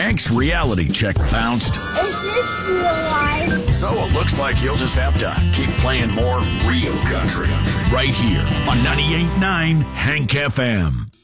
Hank's reality check bounced. Is this real life? So it looks like you'll just have to keep playing more real country. Right here on 98.9 Hank FM.